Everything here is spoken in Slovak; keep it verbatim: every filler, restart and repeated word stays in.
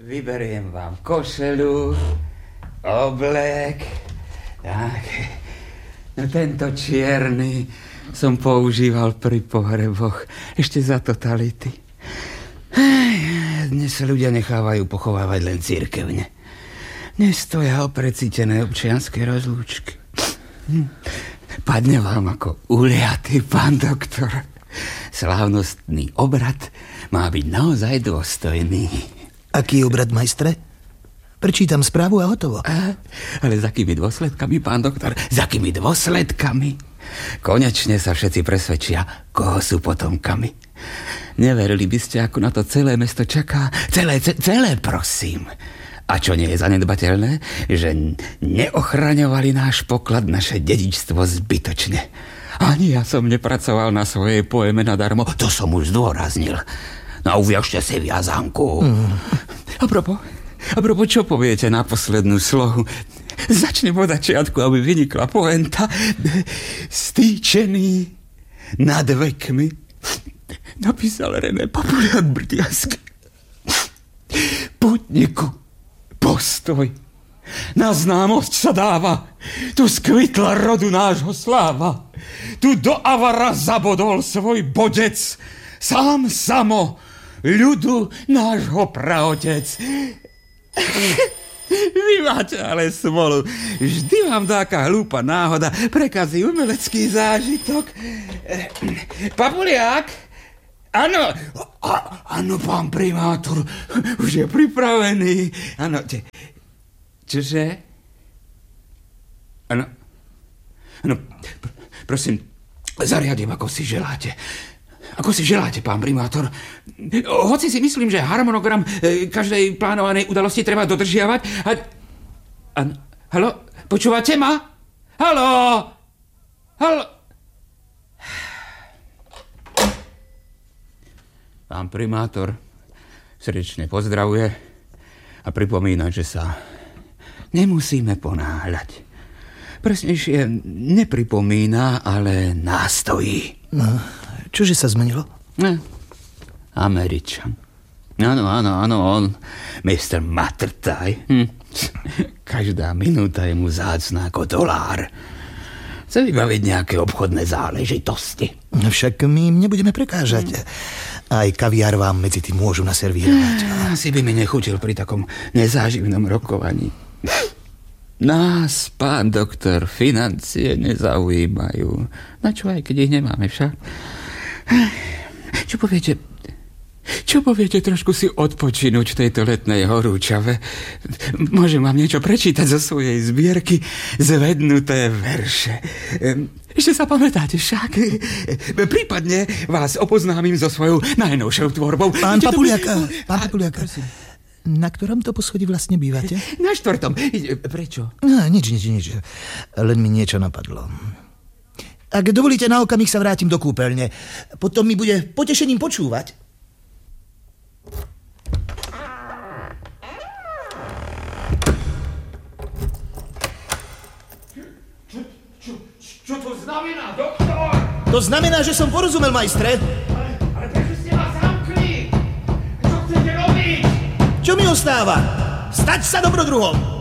Vyberiem vám košelu, oblek, tak. No tento čierny som používal pri pohreboch, ešte za totality. Dnes sa ľudia nechávajú pochovávať len cirkevne. Nestoja o precítené občianske rozlúčky. Padne vám ako uliatý, pán doktor. Slávnostný obrad má byť naozaj dôstojný. Aký obrad, majstre? Prečítam správu a hotovo. A, ale za akými dôsledkami, pán doktor? Za akými dôsledkami? Konečne sa všetci presvedčia, koho sú potomkami. Neverili by ste, ako na to celé mesto čaká? Celé, ce, celé, prosím. A čo nie je zanedbateľné? Že neochraňovali náš poklad, naše dedičstvo zbytočne. Ani ja som nepracoval na svojej poeme nadarmo. To som už zdôraznil. No uviažte si viazánku. Mm. A propos... A propos, čo poviete na poslednú slohu? Začnem od začiatku, aby vynikla poenta. Stýčený nad vekmi. Napísal René Papuliak Brdiansky. Putniku, postoj. Na známosť sa dáva. Tu skvitla rodu nášho sláva. Tu do avara zabodol svoj bodec. Sám samo ľudu nášho praotec. Vy máte ale smolu. Vždy vám taká hlúpa náhoda prekazí umelecký zážitok. Papuliak? Áno. Áno, pán primátor. Už je pripravený. Áno. Čože? Áno. Áno. Prosím, zariadím, ako si želáte. Ako si želáte, pán primátor. Hoci si myslím, že harmonogram každej plánovanej udalosti treba dodržiavať. A... a... Haló? Počúvate ma? Haló? Haló? Pán primátor srdečne pozdravuje a pripomína, že sa nemusíme ponáhľať. Presnejšie nepripomína, ale nástojí. No... Čože sa zmenilo? Ne, Američan. Áno, áno, áno, on, mister Matrtaj. Hm. Každá minúta je mu zácna ako dolár. Chce vybaviť nejaké obchodné záležitosti. Však my im nebudeme prekážať. Hm. Aj kaviár vám medzi tým môžu naservírovať. Asi by mi nechutil pri takom nezáživnom rokovaní. Nás, pán doktor, financie nezaujímajú. Na čo aj, keď ich nemáme však? Čo poviete? Čo poviete trošku si odpočinúť v tejto letnej horúčave? Môžem vám niečo prečítať zo svojej zbierky Zvednuté verše. Ešte sa pamätáte však? Prípadne vás opoznámim so svojou najnovšou tvorbou. Pán Papuliak, pán Papuliak, na ktorom to poschodí vlastne bývate? Na štvrtom. Prečo? No, nič, nič, nič. Len mi niečo napadlo. Ak dovolíte, na okamih sa vrátim do kúpeľne. Potom mi bude potešením počúvať. Čo, čo, čo to znamená, doktor? To znamená, že som porozumel, majstre. Ale, ale prečo ste ma zamkli? Čo chcete robiť? Čo mi ostáva? Stať sa dobrodruhom.